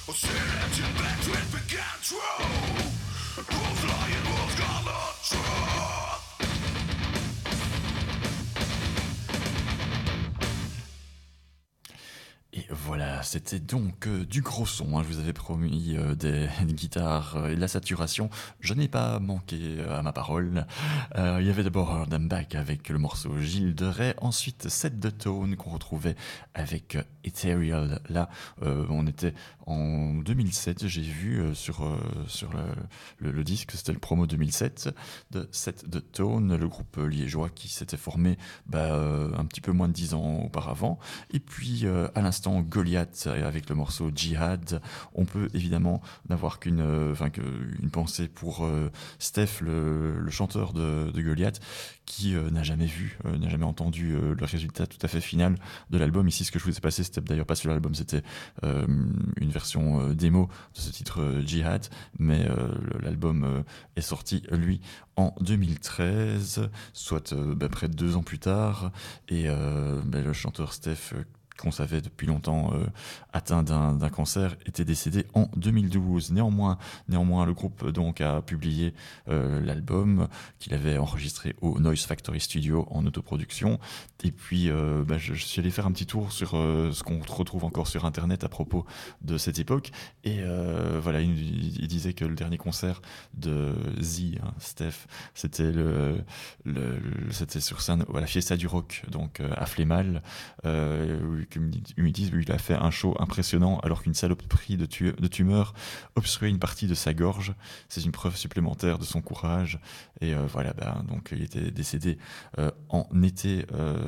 Et voilà, c'était donc du gros son, hein. Je vous avais promis des guitares et de la saturation. Je n'ai pas manqué à ma parole. Il y avait d'abord Hard and Back avec le morceau Gilles de Rais. Ensuite, Set the Tone qu'on retrouvait avec Ethereal. Là, on était en 2007, j'ai vu sur le disque, c'était le promo 2007 de Set the Tone, le groupe liégeois qui s'était formé un petit peu moins de 10 ans auparavant. Et puis, à l'instant, Goliath avec le morceau Jihad. On peut évidemment n'avoir qu'une pensée pour Steph, le chanteur de Goliath, qui n'a jamais entendu le résultat tout à fait final de l'album. Ici, ce que je vous ai passé, c'était d'ailleurs pas sur l'album, c'était une version démo de ce titre Jihad, mais l'album est sorti, lui, en 2013, soit près de 2 ans plus tard, et le chanteur Steph, qu'on savait depuis longtemps atteint d'un cancer, était décédé en 2012. Néanmoins, le groupe donc a publié l'album qu'il avait enregistré au Noise Factory Studio en autoproduction. Et puis, je suis allé faire un petit tour sur ce qu'on retrouve encore sur Internet à propos de cette époque. Et voilà, il disait que le dernier concert de Steph, c'était c'était sur scène à la Fiesta du Rock, donc à Flémal, ils disent qu'il a fait un show impressionnant alors qu'une saloperie de tumeur obstruait une partie de sa gorge. C'est une preuve supplémentaire de son courage. Et donc il était décédé en été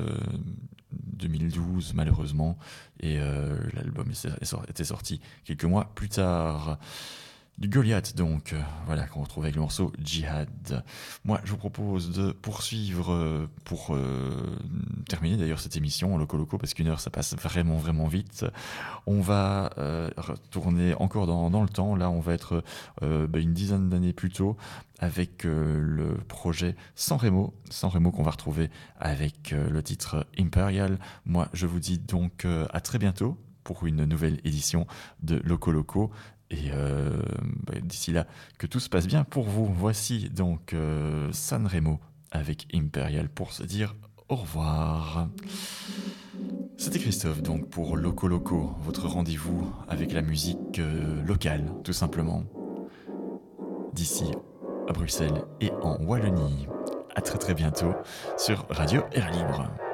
2012 malheureusement, et l'album était sorti quelques mois plus tard. Du Goliath, donc, qu'on retrouve avec le morceau Jihad. Moi, je vous propose de poursuivre pour terminer d'ailleurs cette émission en Loco, parce qu'une heure, ça passe vraiment, vraiment vite. On va retourner encore dans le temps. Là, on va être une dizaine d'années plus tôt avec le projet San Remo qu'on va retrouver avec le titre Imperial. Moi, je vous dis donc à très bientôt pour une nouvelle édition de Loco. Et d'ici là, que tout se passe bien pour vous. Voici donc San Remo avec Imperial pour se dire au revoir. C'était Christophe donc pour Loco, votre rendez-vous avec la musique locale, tout simplement. D'ici à Bruxelles et en Wallonie. À très très bientôt sur Radio Air Libre.